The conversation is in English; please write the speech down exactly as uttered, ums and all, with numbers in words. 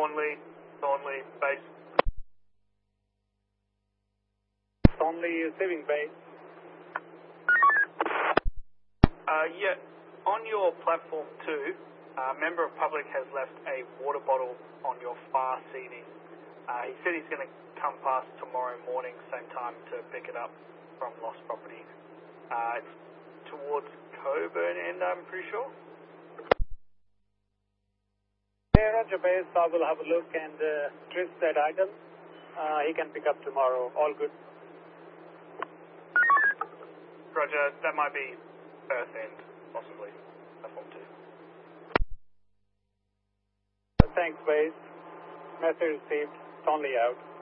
Thornley, Thornley, base. Thornley receiving base. Uh, yeah, on your platform two, a member of public has left a water bottle on your far seating. Uh, he said he's going to come past tomorrow morning, same time, to pick it up from lost property. Uh, it's towards Coburn end, I'm pretty sure. Yeah, Roger base, I will have a look and uh, trace that item. Uh, he can pick up tomorrow. All good. Roger, that might be Perth end, possibly. Platform two. Thanks, base. Message received. Only out.